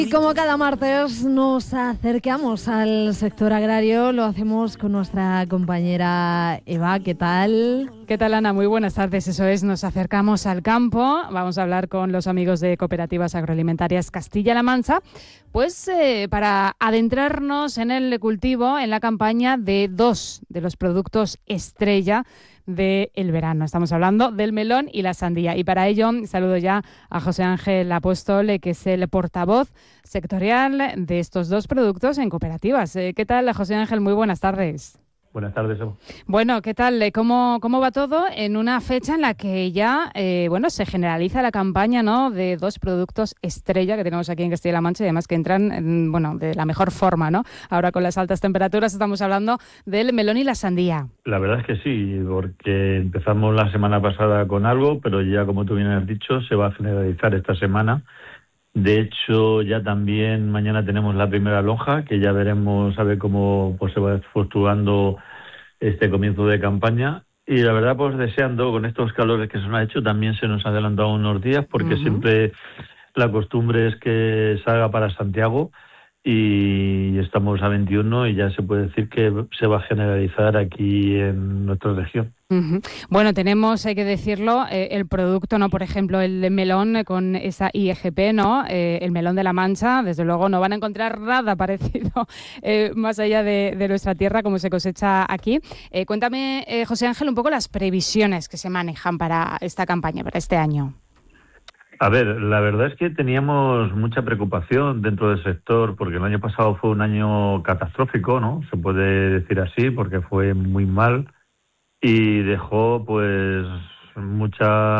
Y como cada martes nos acercamos al sector agrario, lo hacemos con nuestra compañera Eva. ¿Qué tal? ¿Qué tal, Ana? Muy buenas tardes. Eso es, nos acercamos al campo. Vamos a hablar con los amigos de Cooperativas Agroalimentarias Castilla-La Mancha, pues para adentrarnos en el cultivo, en la campaña de dos de los productos estrella del verano. Estamos hablando del melón y la sandía. Y para ello saludo ya a José Ángel Apóstol, que es el portavoz sectorial de estos dos productos en cooperativas. ¿Qué tal, José Ángel? Muy buenas tardes. Buenas tardes. Bueno, ¿qué tal? ¿Cómo va todo en una fecha en la que ya se generaliza la campaña, ¿no?, de dos productos estrella que tenemos aquí en Castilla-La Mancha y además que entran de la mejor forma, ¿no? Ahora con las altas temperaturas estamos hablando del melón y la sandía. La verdad es que sí, porque empezamos la semana pasada con algo, pero ya, como tú bien has dicho, se va a generalizar esta semana. De hecho, ya también mañana tenemos la primera lonja, que ya veremos a ver cómo pues se va efectuando este comienzo de campaña. Y la verdad, pues deseando, con estos calores que se nos ha hecho, también se nos ha adelantado unos días, porque siempre la costumbre es que salga para Santiago, y estamos a 21 y ya se puede decir que se va a generalizar aquí en nuestra región. Bueno, tenemos, hay que decirlo, el producto, ¿no? Por ejemplo, el melón con esa IGP, ¿no? El melón de la Mancha, desde luego no van a encontrar nada parecido más allá de nuestra tierra como se cosecha aquí. Cuéntame, José Ángel, un poco las previsiones que se manejan para esta campaña, para este año. A ver, la verdad es que teníamos mucha preocupación dentro del sector, porque el año pasado fue un año catastrófico, ¿no? Se puede decir así, porque fue muy mal y dejó pues mucha